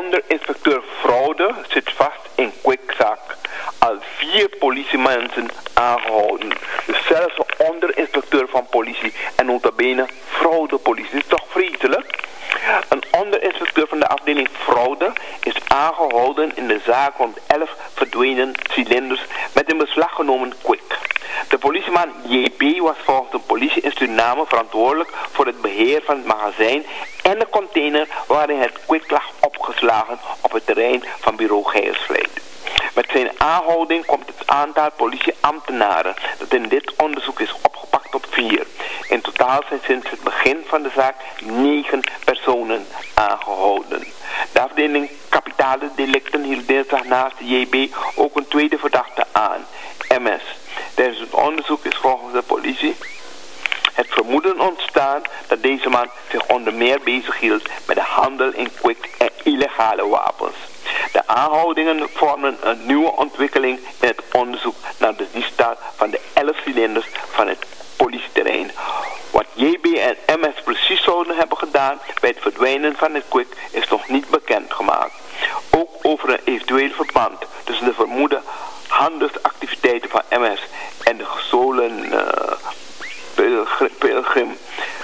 onderinspecteur fraude zit vast in kwikzak. Al 4 politiemensen aangehouden. Dus zelfs een onderinspecteur van politie en nota bene fraudepolitie. Dat is toch vreselijk? Een onderinspecteur van de afdeling fraude is aangehouden in de zaak rond 11 verdwenen cilinders met in beslag genomen kwik. De politieman JB was volgens de politie in Suriname verantwoordelijk voor het beheer van het magazijn en de container waarin het kwik lag opgeslagen op het terrein van bureau Geiersvleit. Met zijn aanhouding komt het aantal politieambtenaren dat in dit onderzoek is opgepakt op 4. In totaal zijn sinds het begin van de zaak 9 personen aangehouden. De afdeling kapitale delicten hield dinsdag naast de JB ook een tweede verdachte aan, MS. Tijdens het onderzoek is volgens de politie het vermoeden ontstaan dat deze man zich onder meer bezighield met de handel in kwik en illegale wapens. De aanhoudingen vormen een nieuwe ontwikkeling in het onderzoek naar de diefstal van de 11 cilinders van het politieterrein. Wat JB en MS precies zouden hebben gedaan bij het verdwijnen van het kwik is nog niet bekendgemaakt. Ook over een eventueel verband tussen de vermoede handelsactiviteiten van MS en de gestolen pilgrim.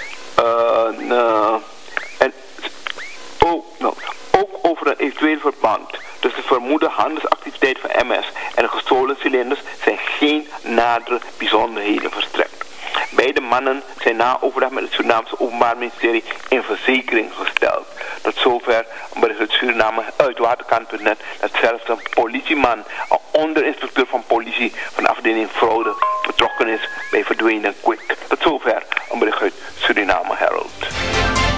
Ook over een eventueel verband tussen de vermoede handelsactiviteit van MS en de gestolen cilinders zijn geen nadere bijzonderheden verstrekt. Beide mannen zijn na overleg met het Surinaamse Openbaar Ministerie in verzekering gesteld. Tot zover bericht het Suriname uit waterkant.net dat zelfs een politieman, een onderinspecteur van politie van de afdeling fraude, betrokken is bij verdwenen kwik.